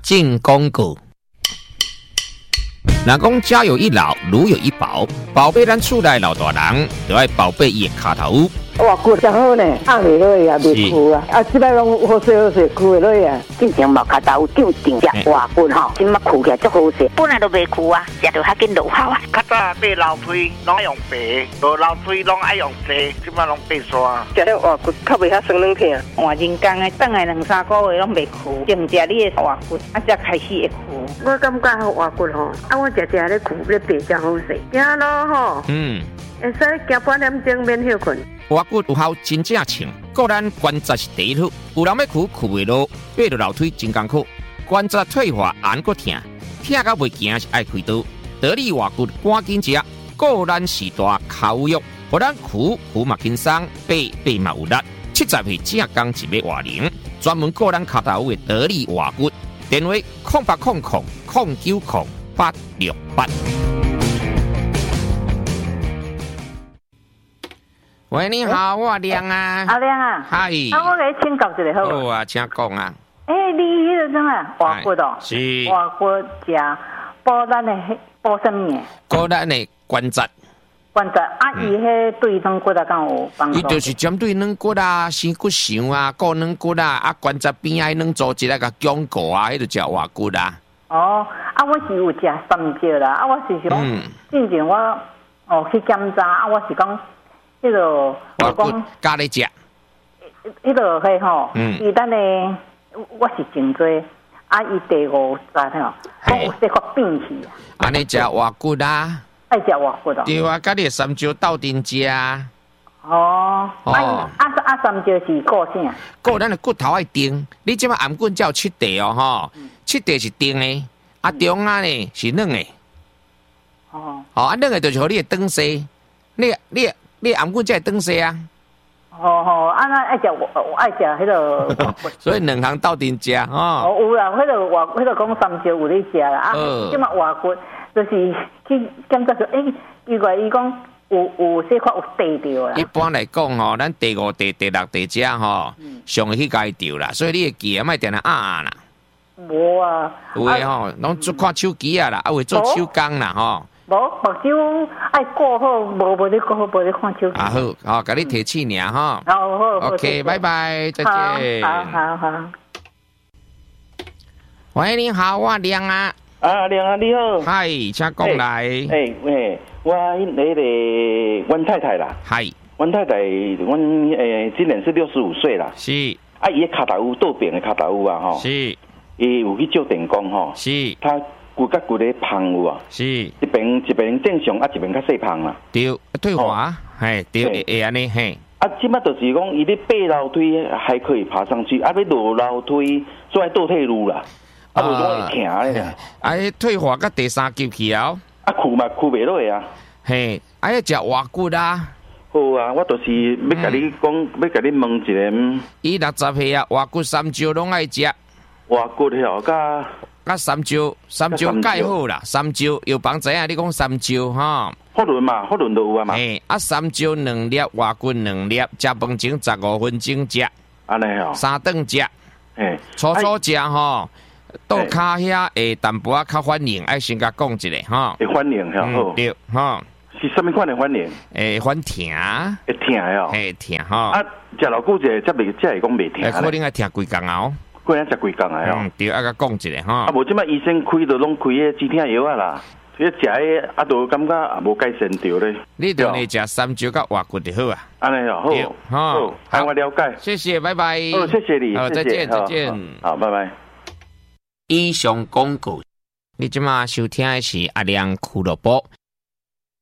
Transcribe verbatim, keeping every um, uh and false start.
进广告。若讲家有一老，如有一宝，宝贝咱厝内老大人，就要宝贝伊的脚头。 哇，骨真好呢，压袂落去啊，袂枯啊，啊，即摆拢好势好势，枯袂落去啊。 进前毛脚头就定只活骨吼，即马枯起来足好势，本来都袂枯啊，食着较紧落效啊。 较早买老腿拢爱用白，无老腿拢爱用细，即马拢白刷。 食了活骨较袂遐酸软疼。 换人工的，等来两三个月拢袂枯，净食你的活骨，啊，才开始会枯。 我感觉好活骨吼，啊，我食食咧枯咧白真好势，行咯吼。 嗯， 会使行半点钟免休困。 活骨有效真正称，个咱关节是第一好，有人要苦苦袂落，爬着楼梯真艰苦，关节退化按个疼，疼到袂行是爱开刀。得力活骨赶紧食，个咱时大口肉，互咱苦苦嘛轻松，爬爬嘛有力。七十岁正刚一尾活龄，专门个咱脚头的得力活骨，电话空八空空空九空八六八。喂，你好，我亮啊。 阿亮啊， 嗨。 啊，我来请教一下好。 好啊，请讲啊。 诶、欸，你迄个怎啊？活骨哦， 是活骨食补咱的补什么？ 补咱的关节。 关节啊，伊迄对软骨啊，敢有帮助？ 伊就是针对软骨啊、生骨上啊、骨软骨啊、啊关节边啊、软组织啊、个僵固啊，迄就叫活骨啊。 哦，啊，我是有食三椒啦，啊，我是想， 嗯， 之前我哦去检查，啊，我是讲。迄个活骨加咧食， 迄个迄吼，伊等咧，我是真多，啊，伊第五十吼，我有细发变去啊。 安尼食活骨啊？ 爱食活骨哦。 对啊，甲你三椒斗阵食啊。 哦。哦。啊啊三椒是顾啥？ 顾咱的骨头爱定，你即摆颔棍才有七块哦吼，七块是定的，啊中啊呢是软的。哦。哦，啊软的就是互你的长势，你你。你颔棍才会长势啊！ 哦吼，啊那爱食我爱食迄个， 所以两行斗阵食吼。 哦有啦，迄个活，迄个讲三椒有咧食啦，啊，即嘛活骨就是去检查说，诶，奇怪，伊讲有有细块有地着啦。 一般来讲吼，咱第五地、第六地只吼，上会去解掉啦，所以你会记啊，莫定定啊啊啦。 无啊。 有诶吼，拢做看手机啊啦，啊会做手工啦吼。 无目睭爱顾好，无无咧顾好，无咧看手机。 啊好，好，甲你提醒尔哈。 好好 ，OK， 拜拜，再见。 好好好。 喂，你好，我亮啊。 啊，亮啊，你好。 嗨，请讲来。 诶诶，我迄个阮太太啦。 嗨。 阮太太，阮诶今年是六十五岁啦。 是。 啊，伊个脚头有倒边的脚头有啊吼。 是。 伊有去照电工吼。 是。 他。骨甲骨咧胖有啊， 是一边一边正常，啊一边较细胖啦。 对，退化，嘿，对，会安尼嘿。 啊，即摆就是讲，伊咧爬楼梯还可以爬上去，啊，要落楼梯做爱倒退路啦，啊，无总会疼咧。 啊，退化到第三级去啊。 啊，裤嘛裤袂落去啊。 嘿，啊，要食活骨啊。 好啊，我就是要甲你讲，嗯、要甲你问一个。 伊六十岁啊，活骨三椒拢爱食。 活骨吼，甲。 啊，三椒，三椒盖好啦，三椒药房知影，你讲三椒哈。 福伦嘛，福伦都有啊嘛。 诶，啊，三椒两粒，活骨两粒，食饭前十五分钟食。 安尼吼。 三顿食。 诶， 初初食吼，倒骹遐诶淡薄仔较反应，爱先甲讲一下哈。 会反应吼，好。 对，哈。 是什么款的反应？ 诶，反疼。 会疼哦。 嘿，疼哈。 啊，食偌久者，才袂，才会讲袂疼。 诶，可能爱疼规工哦。 过人食几工啊？ 嗯，对，啊，甲讲一下哈。 啊，无即摆医生开都拢开迄止疼药啊啦，迄食迄啊，都感觉也无改善着咧。 你着来食三椒甲活骨就好啊。 安尼哦，好，好，好，我了解。 谢谢，拜拜。 哦，谢谢你， 好，再见，再见。 好，拜拜。 以上广告，你即马收听的是阿亮俱乐部。